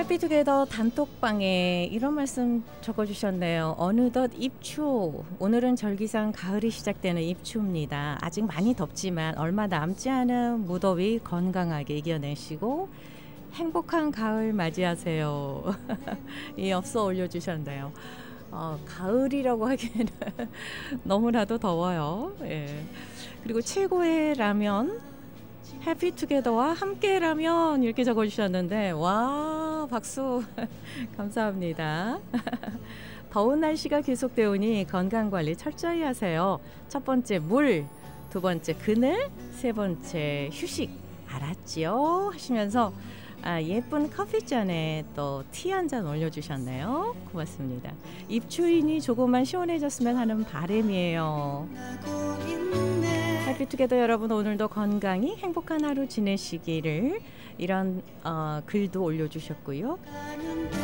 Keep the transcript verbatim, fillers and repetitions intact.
해피투게더 단톡방에 이런 말씀 적어주셨네요. 어느덧 입추. 오늘은 절기상 가을이 시작되는 입추입니다. 아직 많이 덥지만 얼마 남지 않은 무더위 건강하게 이겨내시고 행복한 가을 맞이하세요. 이 엽서 올려주셨네요. 어, 가을이라고 하기에는 너무나도 더워요. 예. 그리고 최고의 라면 해피투게더와 함께라면 이렇게 적어주셨는데 와 박수 감사합니다. 더운 날씨가 계속되오니 건강관리 철저히 하세요. 첫 번째 물, 두 번째 그늘, 세 번째 휴식 알았지요? 하시면서 아, 예쁜 커피잔에 또 티 한 잔 올려주셨네요. 고맙습니다. 입추이니 조금만 시원해졌으면 하는 바람이에요. 해피투게더 여러분 오늘도 건강히 행복한 하루 지내시기를 이런 어, 글도 올려주셨고요.